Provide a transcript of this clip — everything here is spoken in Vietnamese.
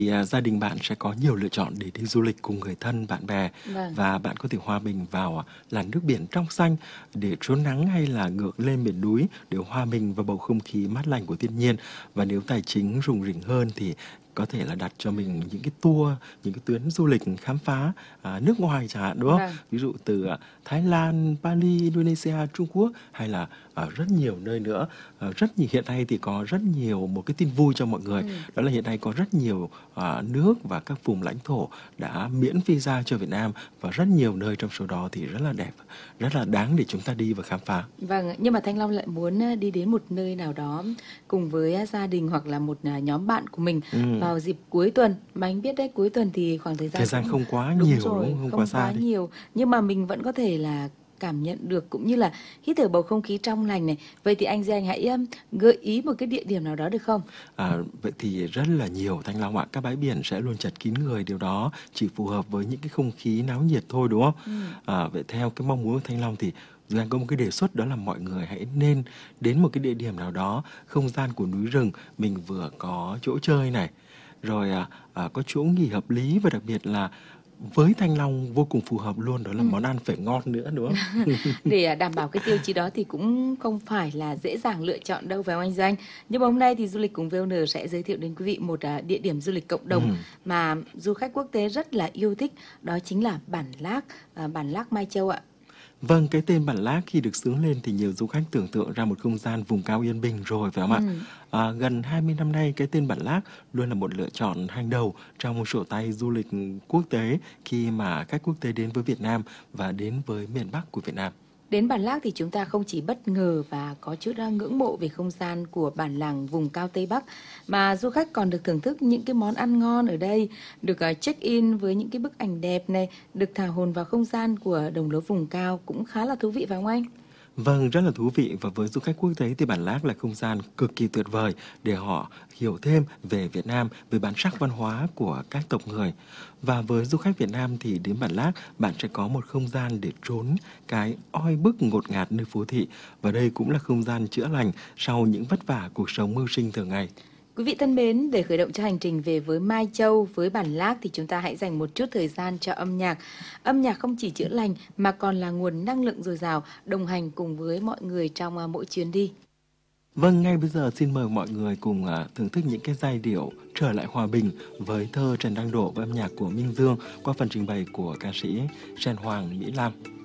Gia đình bạn sẽ có nhiều lựa chọn để đi du lịch cùng người thân, bạn bè Vâng. và bạn có thể hòa mình vào làn nước biển trong xanh để trốn nắng hay là ngược lên miền núi để hòa mình vào bầu không khí mát lành của thiên nhiên. Và nếu tài chính rủng rỉnh hơn thì có thể là đặt cho mình những cái tour, những cái tuyến du lịch khám phá nước ngoài chẳng hạn, đúng không? Vâng. Ví dụ từ Thái Lan, Bali, Indonesia, Trung Quốc hay là ở rất nhiều nơi nữa. Hiện nay thì có rất nhiều một cái tin vui cho mọi người, đó là hiện nay có rất nhiều nước và các vùng lãnh thổ đã miễn visa cho Việt Nam, và rất nhiều nơi trong số đó thì rất là đẹp, rất là đáng để chúng ta đi và khám phá. Vâng, nhưng mà Thanh Long lại muốn đi đến một nơi nào đó cùng với gia đình hoặc là một nhóm bạn của mình Ừm, vào dịp cuối tuần. Mà anh biết đấy, cuối tuần thì khoảng thời Thời gian gian cũng không quá đúng nhiều, đúng rồi, không? Không quá không xa quá đi. nhiều. Nhưng mà mình vẫn có thể là cảm nhận được cũng như là hít thở bầu không khí trong lành này. Vậy thì anh Duy Anh hãy gợi ý một cái địa điểm nào đó được không? Vậy thì rất là nhiều, Thanh Long ạ. Các bãi biển sẽ luôn chật kín người, điều đó chỉ phù hợp với những cái không khí náo nhiệt thôi, đúng không? Ừ. Vậy theo cái mong muốn của Thanh Long thì Duy Anh có một cái đề xuất, đó là mọi người hãy nên đến một cái địa điểm nào đó, không gian của núi rừng, mình vừa có chỗ chơi này, rồi có chỗ nghỉ hợp lý, và đặc biệt là với Thanh Long vô cùng phù hợp luôn, đó là Ừ. món ăn phải ngon nữa, đúng không? Để đảm bảo cái tiêu chí đó thì cũng không phải là dễ dàng lựa chọn đâu phải không anh Doanh? Nhưng mà hôm nay thì du lịch cùng VN sẽ giới thiệu đến quý vị một địa điểm du lịch cộng đồng Ừm. mà du khách quốc tế rất là yêu thích, đó chính là Bản Lác Mai Châu ạ. Vâng, cái tên Bản Lác khi được xướng lên thì nhiều du khách tưởng tượng ra một không gian vùng cao yên bình rồi, phải không ạ? Ừ. Gần 20 năm nay, cái tên Bản Lác luôn là một lựa chọn hàng đầu trong sổ tay du lịch quốc tế khi mà khách quốc tế đến với Việt Nam và đến với miền Bắc của Việt Nam. Đến Bản Lác thì chúng ta không chỉ bất ngờ và có chút ngưỡng mộ về không gian của bản làng vùng cao Tây Bắc, mà du khách còn được thưởng thức những cái món ăn ngon ở đây, được check-in với những cái bức ảnh đẹp này, được thả hồn vào không gian của đồng lúa vùng cao cũng khá là thú vị phải không anh? Vâng, rất là thú vị, và với du khách quốc tế thì Bản Lác là không gian cực kỳ tuyệt vời để họ hiểu thêm về Việt Nam, về bản sắc văn hóa của các tộc người. Và với du khách Việt Nam thì đến Bản Lác bạn sẽ có một không gian để trốn cái oi bức ngột ngạt nơi phố thị, và đây cũng là không gian chữa lành sau những vất vả cuộc sống mưu sinh thường ngày. Quý vị thân mến, để khởi động cho hành trình về với Mai Châu, với Bản Lác thì chúng ta hãy dành một chút thời gian cho âm nhạc. Âm nhạc không chỉ chữa lành mà còn là nguồn năng lượng dồi dào, đồng hành cùng với mọi người trong mỗi chuyến đi. Vâng, ngay bây giờ xin mời mọi người cùng thưởng thức những cái giai điệu Trở lại hòa bình với thơ Trần Đăng Độ và âm nhạc của Minh Dương qua phần trình bày của ca sĩ Trần Hoàng Mỹ Lam.